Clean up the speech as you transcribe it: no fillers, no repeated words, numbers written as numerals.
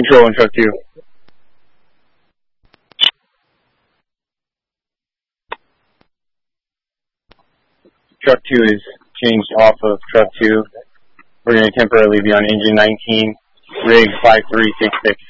Control on truck 2. Truck 2 is changed off of truck 2. We're going to temporarily be on engine 19, rig 5366.